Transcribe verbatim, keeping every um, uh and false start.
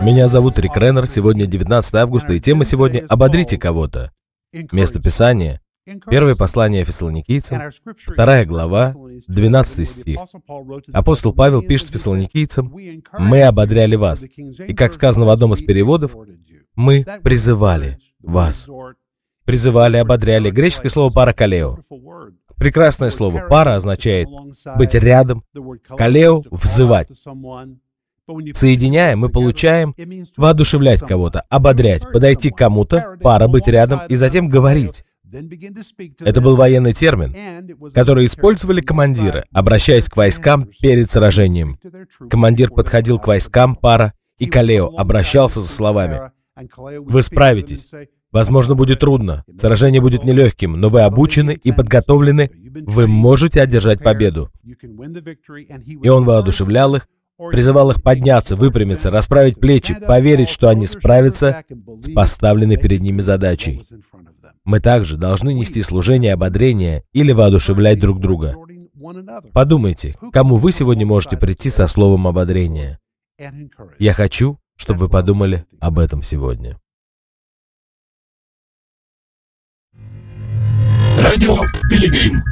Меня зовут Рик Реннер, сегодня девятнадцатое августа, и тема сегодня «Ободрите кого-то». Место Писания — первое послание Фессалоникийцам, вторая глава, двенадцатый стих. Апостол Павел пишет Фессалоникийцам: «Мы ободряли вас, и, как сказано в одном из переводов, мы призывали вас». Призывали, ободряли. Греческое слово «паракалео». Прекрасное слово. «Пара» означает быть рядом, «калео» — взывать. Соединяя, мы получаем воодушевлять кого-то, ободрять, подойти к кому-то, пара быть рядом и затем говорить. Это был военный термин, который использовали командиры, обращаясь к войскам перед сражением. Командир подходил к войскам, пара, и калео обращался со словами: «Вы справитесь. Возможно, будет трудно, сражение будет нелегким, но вы обучены и подготовлены, вы можете одержать победу». И он воодушевлял их, призывал их подняться, выпрямиться, расправить плечи, поверить, что они справятся с поставленной перед ними задачей. Мы также должны нести служение ободрения или воодушевлять друг друга. Подумайте, к кому вы сегодня можете прийти со словом ободрения. Я хочу, чтобы вы подумали об этом сегодня. Радио Пилигрим.